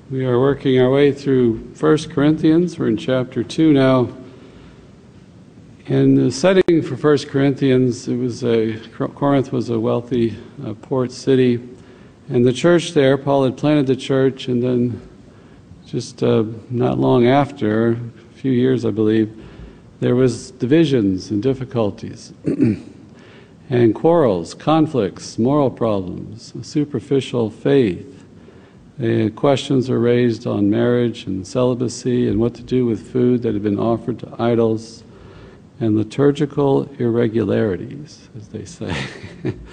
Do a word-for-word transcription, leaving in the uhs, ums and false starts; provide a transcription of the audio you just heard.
We are working our way through First Corinthians. We're in chapter two now. And the setting for First Corinthians, it was a, Corinth was a wealthy uh, port city. And the church there, Paul had planted the church, and then just uh, not long after, a few years I believe, there was divisions and difficulties. And quarrels, conflicts, moral problems, superficial faith. Uh, questions are raised on marriage and celibacy and what to do with food that had been offered to idols, and liturgical irregularities, as they say.